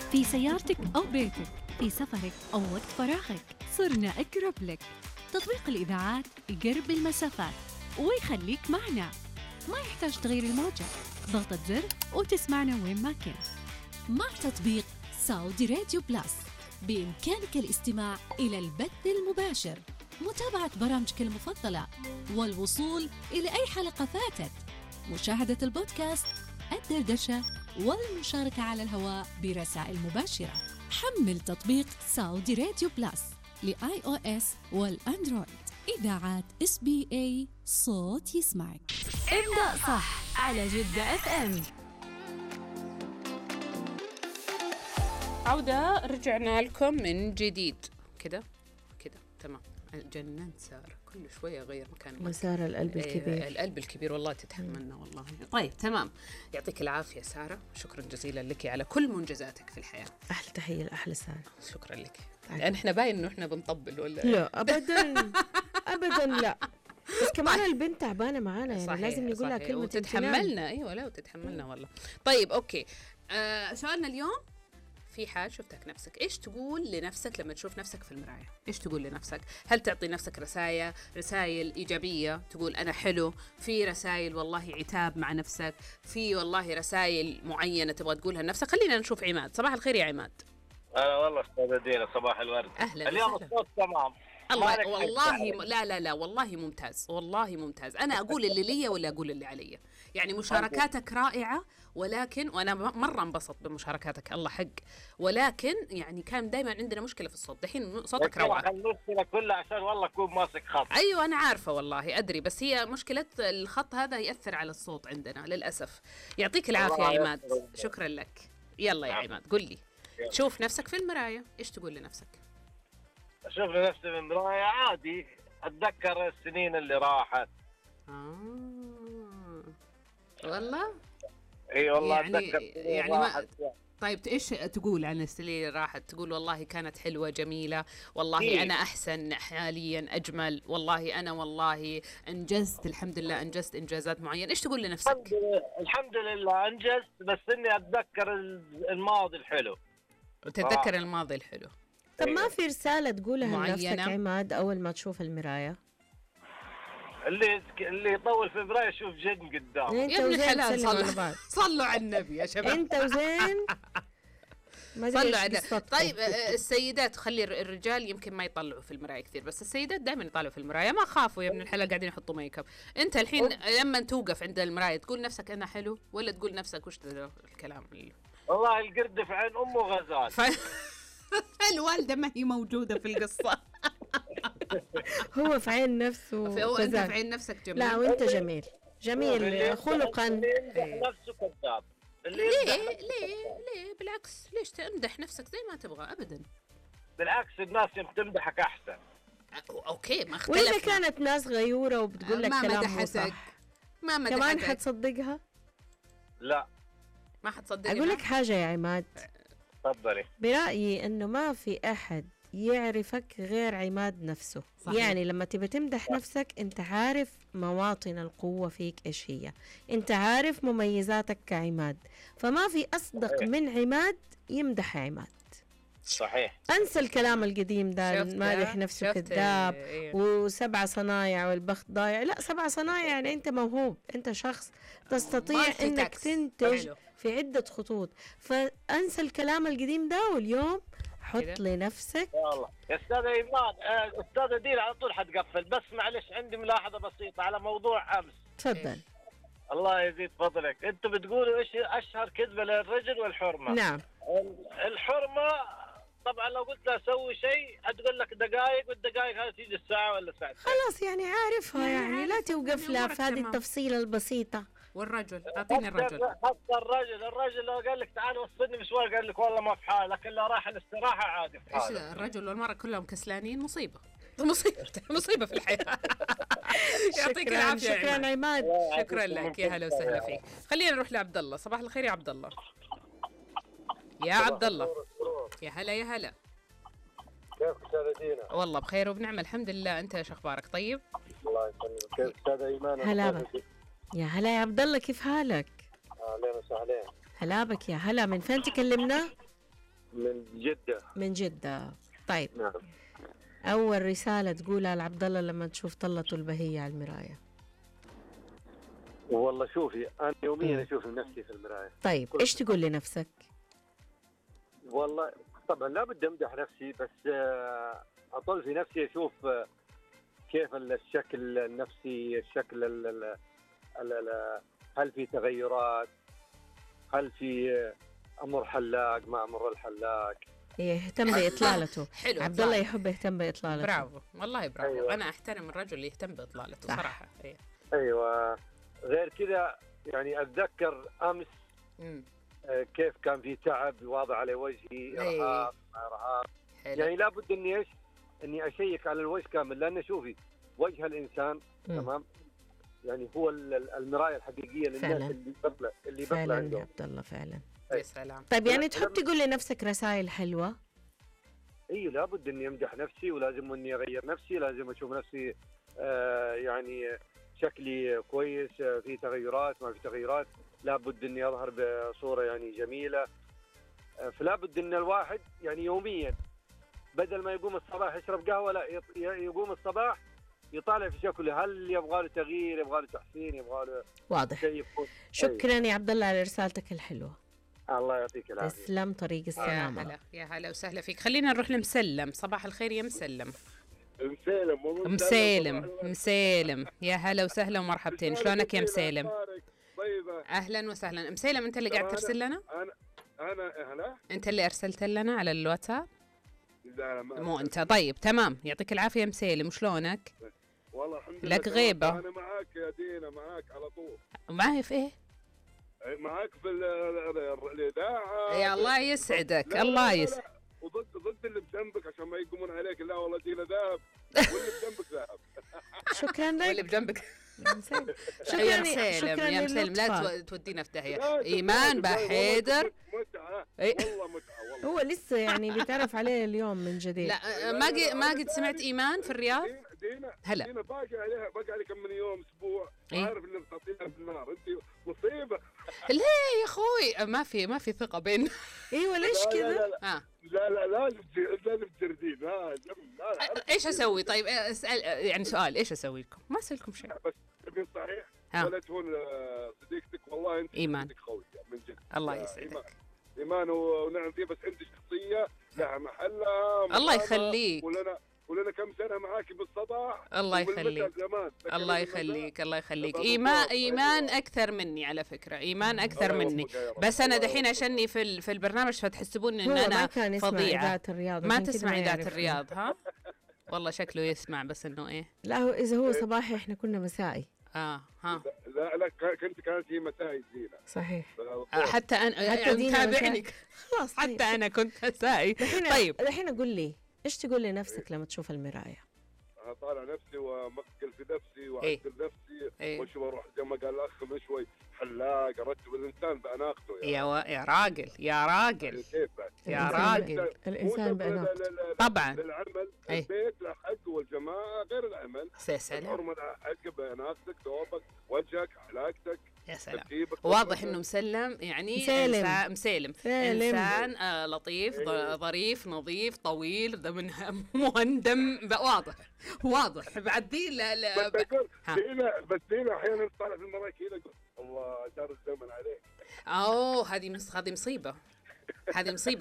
في سيارتك أو بيتك، في سفرك أو وقت فراغك، صرنا أقرب لك. تطبيق الإذاعات يقرب المسافات ويخليك معنا، ما يحتاج تغير الموجة، ضغطة زر وتسمعنا وين ما كنت. مع تطبيق سعودي راديو بلس بإمكانك الاستماع إلى البث المباشر، متابعة برامجك المفضلة، والوصول إلى أي حلقة فاتت، مشاهدة البودكاست، الدردشة، والمشاركة على الهواء برسائل مباشرة. حمل تطبيق سعودي راديو بلس لآي أو إس والأندرويد. إذاعات SBA، صوت يسمعك. ابدأ صح على جدة FM. عودة، رجعنا لكم من جديد. كده تمام. جننت سارة، كل شوية غير مكان. مسار القلب الكبير. القلب الكبير والله تتحملنا والله. طيب تمام، يعطيك العافية سارة، شكرا جزيلا لك على كل منجزاتك في الحياة. أحلى تحية لأحلى سارة. شكرا لك. يعني احنا باين إنه احنا بنطبل ولا؟ لا أبدا أبدا لا، بس كمان البنت تعبانة معانا، يعني صحيح لازم نقول لها صحيح. كلمة وتتحملنا. ايوه لا وتتحملنا والله. طيب اوكي، سؤالنا اليوم في حال شفتك نفسك، ايش تقول لنفسك لما تشوف نفسك في المراية؟ ايش تقول لنفسك؟ هل تعطي نفسك رسائل ايجابية تقول انا حلو، في رسائل والله عتاب مع نفسك، في والله رسائل معينة تبغى تقولها لنفسك؟ خلينا نشوف عماد. صباح الخير يا عماد. أهلا والله أستاذة دينا، صباح الورد. أهلا اليوم وسهلا. الصوت تمام الله والله لا والله ممتاز، والله ممتاز. أنا أقول اللي لي ولا أقول اللي علي؟ يعني مشاركاتك رائعة، ولكن وأنا مرة انبسط بمشاركاتك الله حق، ولكن يعني كان دائما عندنا مشكلة في الصوت. دحين صوتك روعة. المشكلة كلها عشان والله أكون ماسك خط. أيوة أنا عارفة والله أدري، بس هي مشكلة الخط هذا يأثر على الصوت عندنا للأسف. يعطيك العافية يا عماد، شكرا لك. يلا يا عماد قل لي، تشوف نفسك في المراية إيش تقول لنفسك؟ أشوف نفسي من مراية عادي، أتذكر السنين اللي راحت. والله اي والله يعني أتذكر ما طيب ايش تقول عن السنين اللي راحت؟ تقول والله كانت حلوة جميلة، والله أنا أحسن حاليا، أجمل، والله أنا والله أنجزت، الحمد لله أنجزت إنجازات معينة. إيش تقول لنفسك؟ الحمد لله أنجزت، بس إني أتذكر الماضي الحلو. وتتذكر الماضي الحلو. طب ما في رسالة تقولها لنفسك معينة؟ عماد أول ما تشوف المراية؟ اللي يطول في مراية يشوف جن قدام. أنت يا ابن وزين الحلال تسلموا على صلوا بعض. صلوا على النبي يا شباب. أنت وزين ما صلوا أدري على إيش قصتكم. طيب السيدات، خلي الرجال يمكن ما يطلعوا في المراية كثير، بس السيدات دائما يطلعوا في المراية، ما خافوا يا ابن الحلال قاعدين يحطوا ميك اب. انت الحين لما توقف عند المراية تقول نفسك انا حلو، ولا تقول نفسك وش الكلام اللي والله القرد في عين أمه غزال. الوالدة ما هي موجودة في القصة. هو في عين نفسه هو انت غزال. في عين نفسك جميل. لا وأنت جميل جميل خلقا. نفسه كذاب. ليه بالعكس، ليش تمدح نفسك زي ما تبغى؟ ابدا بالعكس، الناس تمدحك أحسن. اوكي ما اختلفنا. وإذا كانت ناس غيورة وبتقول لك ما كلام مو مدحتك، صح ما كمان مدحتك، حتصدقها؟ لا ما حتصدقني. أقول لك حاجة يا عماد، تفضلي. برأيي إنه ما في أحد يعرفك غير عماد نفسه. صحيح. يعني لما تبي تمدح نفسك أنت عارف مواطن القوة فيك إيش هي، أنت عارف مميزاتك كعماد، فما في أصدق من عماد يمدح عماد. صحيح. أنسى الكلام القديم ده، مادح نفسه كذاب إيه. وسبع صنايع والبخت ضايع. لا، 7 صنايع يعني أنت موهوب، أنت شخص تستطيع إنك تنتج حلو. في عدة خطوط. فأنسى الكلام القديم ده، واليوم حط كده. لنفسك. والله يا أستاذة إيمان، أستاذة دينا على طول حتقفل، بس معلش عندي ملاحظة بسيطة على موضوع أمس. تفضل. الله يزيد فضلك. أنتم بتقولوا إيش أشهر كذبة للرجل والحرمة؟ نعم. الحرمة طبعا لو قلت لها سوي شيء هتقول لك دقائق، والدقائق هذه تيجي الساعة ولا ساعتين. خلاص يعني عارفها، يعني لا توقف لها أمورك في هذه تمام. التفصيلة البسيطة. والرجل اعطيني الرجل. حتى الرجل لو قال لك تعال وصلني مشوار قال لك والله ما في حال، لكن لو راح الاستراحة عادي في ايش حاله. الرجل والمرأة كلهم كسلانين؟ مصيبة مصيبة في الحياة. يعطيك شكرا العافية يا شكرا عماد. عماد. شكرا لك، يا هلا وسهلا فيك. خلينا نروح لعبد الله. صباح الخير يا عبد الله. يا عبد الله يا هلا يا هلا. كيف أستاذة دينا؟ والله بخير وبنعمة الحمد لله. انت ايش اخبارك؟ طيب الله يسلمك. كيف أستاذة إيمان؟ هلا بك. يا هلا يا عبد الله، كيف حالك؟ أهلين وسهلين. هلا بك يا هلا. من فين تكلمنا؟ من جدة. من جدة. طيب، نعم. أول رسالة تقولها لعبد الله لما تشوف طلته البهية على المراية؟ والله شوفي، أنا يوميا أشوف نفسي في المراية. طيب إيش تقول لنفسك؟ والله طبعا لا بد أمدح نفسي، بس أطل في نفسي أشوف كيف الشكل النفسي، الشكل هل في تغيرات، هل في أمر حلاق ما أمر الحلاق. يهتم بإطلالته. حلو. عبد الله يحب يهتم بإطلالته. برافو والله برافو. أيوة. أنا أحترم الرجل اللي يهتم بإطلالته صح. صراحة. أيوة. أيوة. غير كذا يعني أتذكر أمس مم. كيف كان في تعب واضح على وجهي، إرهاق إرهاق. حلو. يعني لابد إني إيش؟ إني أشيك على الوجه كامل، لأن شوفي وجه الإنسان تمام، يعني هو المراية الحقيقية للناس فعلاً. اللي بطلع فعلا يا عندهم. عبد الله فعلا. يا سلام. طيب يعني تحب تقول لنفسك رسائل حلوة؟ ايوه لابد اني امدح نفسي، ولازم اني اغير نفسي، لازم اشوف نفسي يعني شكلي كويس، في تغيرات ما في تغيرات، لابد اني اظهر بصوره يعني جميله. فلا بد ان الواحد يعني يوميا بدل ما يقوم الصباح يشرب قهوه، لا يقوم الصباح يطالع في شكله، هل يبغى له تغيير، يبغى له تحسين، يبغى له واضح. شيء يكون. شكرا يا عبد الله على رسالتك الحلوة. الله يعطيك العافيه. تسلم طريق يا السلامة. هلا يا هلا وسهلا فيك. خلينا نروح لمسلم. صباح الخير يا مسلم. مسالم يا هلا وسهلا ومرحبتين. شلونك يا مسالم؟ طيبة. اهلا وسهلا. مسالم انت اللي قاعد ترسل لنا؟ انا هلا. انت اللي ارسلت لنا على الواتساب؟ لا مو انت. طيب تمام، يعطيك العافيه مسالم. شلونك؟ والله الحمد لله. لك غيبه. انا معاك يا دينا، معاك على طول. معي في ايه؟ معاك في الاذاعه. يا الله يسعدك. لا الله لا يسعدك. لا. وضد اللي بجنبك عشان ما يقومون عليك. لا والله دينا ذهب واللي بجنبك ذهب. شكرا واللي لك. بجنبك. شكرا يا مسالم يا مسالم لا للطفة. تودينا في داهيه. ايمان بحيدر. متعه إيه. والله متعه والله. هو لسه يعني بيتعرف عليه اليوم من جديد. لا ما قد سمعت ايمان في الرياض. دينا هلا. دينا باقي عليها كم من يوم اسبوع. إيه؟ عارف اللي بتعطيها بالنار انت مصيبه. ليه يا اخوي؟ ما في ثقه بين. ايوه ليش كذا؟ ها لا لازم تجردين. لا ايش اسوي؟ طيب اسال يعني سؤال، ايش اسوي لكم؟ ما اسالكم شيء. بس تبين صحيح ها. ولا تهون صديقتك. والله انت إيمان. صديق قوي من جد. الله يا يسعدك. ايمان ونعم فيه، بس انت شخصيه لها محلها. الله يخليك. ولنا كم سنه معاك بالصباح. الله وبالمساء يخليك. زمان. الله يخليك. الله يخليك. ايمان اكثر مني على فكره. ايمان اكثر مني. بس انا دحين عشاني في البرنامج فتحسبون ان هو ما انا كان يسمع فظيعه. إذاعة الرياض. ما عشان كده تسمع اذاعه يعرف. الرياض ها؟ والله شكله يسمع بس انه ايه. لا هو إذا هو صباحي إحنا كنا مسائي. ها لا كانت هي مسائي زينه. صحيح. حتى انا حتى دينا متابعني. خلاص طيب. حتى انا كنت مسائي. طيب الحين قول لي إيش تقول لنفسك لما تشوف المراية؟ اطالع نفسي وامثل في نفسي واعدل نفسي. إيه. واشوف اروح زي ما قال الاخ من شوي حلاق، ارتب الانسان باناقته. يا راجل يا راجل كيف بعد؟ يا الإنسان- راجل. الإنسان بأناقته. طبعا. بالعمل إيه. البيت له حق والجماعه غير العمل. يا سلام. الحرمه لها حق باناقتك، ثوبك، وجهك، علاقتك، يا سلام. ترتيبك. واضح انه مسلم يعني مسالم. مسالم سالم. انسان لطيف ظريف نظيف طويل مهندم واضح بعد ذي لا بس اقول ها. دينا احيانا تطالع في المرايه كذا اقول الله دار الزمن عليك. هذه مصيبه. هذه مصيبه